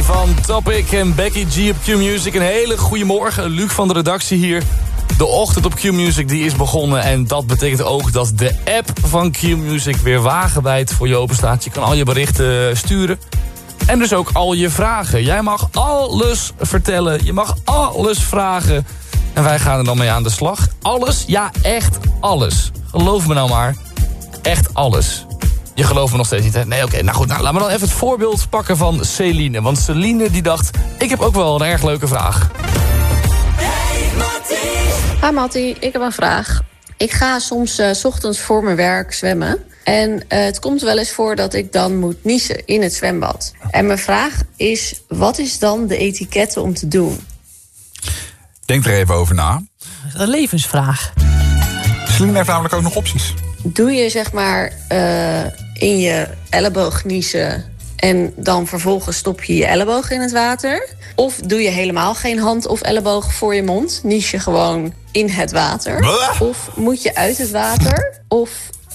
van Topic en Becky G op Q-Music. Een hele goede morgen, Luc van de redactie hier. De ochtend op Q-Music die is begonnen en dat betekent ook dat de app van Q-Music weer wagenwijd voor je open staat. Je kan al je berichten sturen en dus ook al je vragen. Jij mag alles vertellen, je mag alles vragen en wij gaan er dan mee aan de slag. Alles, ja echt alles. Geloof me nou maar, echt alles. Je gelooft me nog steeds niet, hè? Nee, oké. Nou goed, laten we dan even het voorbeeld pakken van Celine. Want Celine die dacht, ik heb ook wel een erg leuke vraag. Hi Mattie, ik heb een vraag. Ik ga soms 's ochtends voor mijn werk zwemmen. En het komt wel eens voor dat ik dan moet niezen in het zwembad. En mijn vraag is, wat is dan de etiketten om te doen? Denk er even over na. Een levensvraag. Celine heeft namelijk ook nog opties. Doe je zeg maar in je elleboog niezen en dan vervolgens stop je je elleboog in het water? Of doe je helemaal geen hand of elleboog voor je mond? Nies je gewoon in het water? Blah. Of moet je uit het water? Of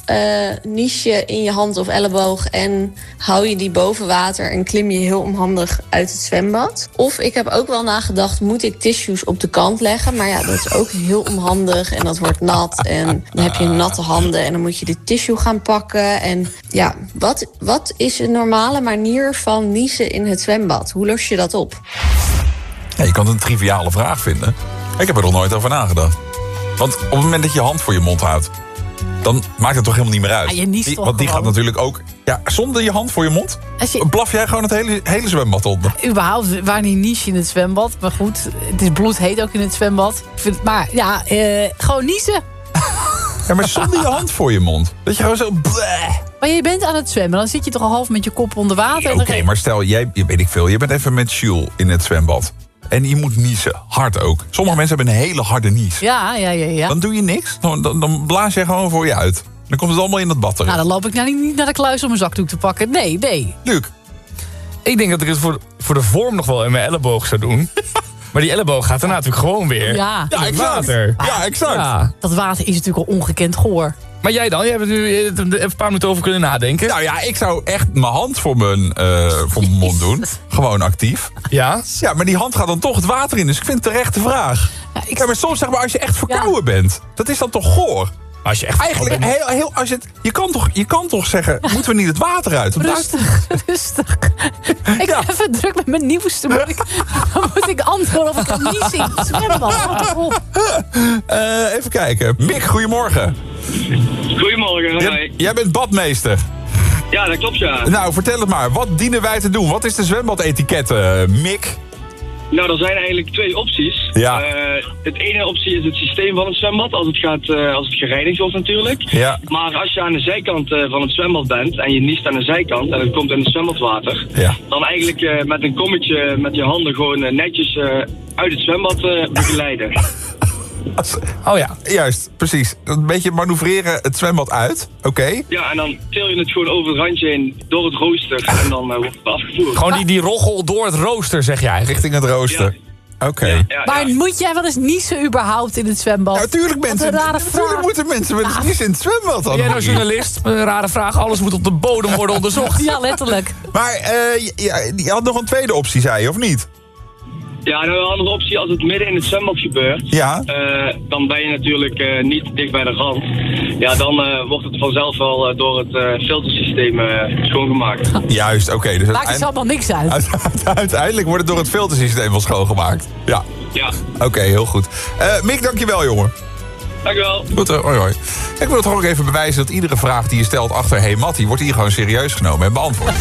nies je in je hand of elleboog en hou je die boven water en klim je heel onhandig uit het zwembad? Of ik heb ook wel nagedacht, moet ik tissues op de kant leggen? Maar ja, dat is ook heel onhandig en dat wordt nat. En dan heb je natte handen en dan moet je de tissue gaan pakken. En ja, wat is een normale manier van niezen in het zwembad? Hoe los je dat op? Ja, je kan het een triviale vraag vinden. Ik heb er nog nooit over nagedacht. Want op het moment dat je je hand voor je mond houdt, dan maakt het toch helemaal niet meer uit. Ja, je niest toch want die gewoon. gaat natuurlijk ook... Ja, zonder je hand voor je mond, blaf jij gewoon het hele zwembad onder. Überhaupt, waar niet nies je in het zwembad. Maar goed, het is bloedheet ook in het zwembad. Maar ja, gewoon niezen. Ja, maar zonder je hand voor je mond. Dat je gewoon zo... bleh. Maar je bent aan het zwemmen. Dan zit je toch al half met je kop onder water. Ja, Oké, maar stel, weet ik veel. Je bent even met Jules in het zwembad. En je moet niezen. Hard ook. Sommige mensen hebben een hele harde nies. Ja. Dan doe je niks. Dan blaas je gewoon voor je uit. Dan komt het allemaal in het bad terecht. Nou, dan loop ik nou niet naar de kluis om een zakdoek te pakken. Nee. Luc. Ik denk dat ik het voor de vorm nog wel in mijn elleboog zou doen. Maar die elleboog gaat daarna natuurlijk gewoon weer Ja. in het water. Ja, exact. Ja. Dat water is natuurlijk al ongekend goor. Maar jij dan? Jij hebt er nu even een paar minuten over kunnen nadenken. Nou ja, ik zou echt mijn hand voor mijn mond doen. Gewoon actief. Ja? Ja, maar die hand gaat dan toch het water in. Dus ik vind het terecht de vraag. Ja, maar soms zeg maar, als je echt verkouden bent, dat is dan toch goor? Als je echt Eigenlijk, je kan toch zeggen, moeten we niet het water uit? Want Rustig. Ik ben even druk met mijn nieuwste. Dan moet ik antwoorden of ik kan niezen in het zwembad. even kijken. Mick, goedemorgen. Goedemorgen, hi. Jij bent badmeester. Ja, dat klopt, ja. Nou, vertel het maar. Wat dienen wij te doen? Wat is de zwembadetiket, Mick? Nou, er zijn eigenlijk twee opties. Ja. Het ene optie is het systeem van het zwembad, als het gereinigd wordt natuurlijk. Ja. Maar als je aan de zijkant van het zwembad bent en je niest aan de zijkant en het komt in het zwembadwater, Ja. dan eigenlijk met een kommetje met je handen gewoon netjes uit het zwembad begeleiden. Oh ja, juist, precies. Een beetje manoeuvreren het zwembad uit. Oké. Ja, en dan til je het gewoon over het randje heen door het rooster en dan wordt het afgevoerd. Gewoon die roggel door het rooster, zeg jij. Richting het rooster. Oké. Ja, Maar moet jij wel eens niezen überhaupt in het zwembad? Natuurlijk moeten mensen wel eens in het zwembad dan. Ben jij nou journalist? Een rare vraag. Alles moet op de bodem worden onderzocht. Ja, letterlijk. Maar je had nog een tweede optie, zei je, of niet? Ja, nou, een andere optie, als het midden in het zwembad gebeurt, Ja. dan ben je natuurlijk niet dicht bij de rand. Ja, dan wordt het vanzelf wel door het filtersysteem schoongemaakt. Juist, oké. Dus Maakt dus allemaal niks uit. uiteindelijk wordt het door het filtersysteem wel schoongemaakt. Ja. Ja, Oké, heel goed. Mick, dankjewel, jongen. dankjewel. Goed, hoi hoi. Ik wil het gewoon ook even bewijzen dat iedere vraag die je stelt achter Hey Mattie, wordt hier gewoon serieus genomen en beantwoord.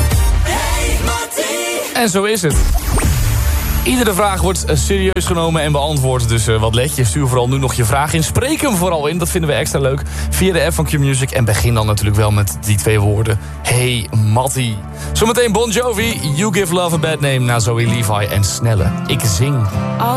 En zo is het. Iedere vraag wordt serieus genomen en beantwoord. Dus wat let je? Stuur vooral nu nog je vraag in. Spreek hem vooral in, dat vinden we extra leuk. Via de app van Q-Music. En begin dan natuurlijk wel met die twee woorden. Hey Mattie. Zometeen Bon Jovi, You Give Love a Bad Name. Na Zoe Levi en Snelle. Ik zing.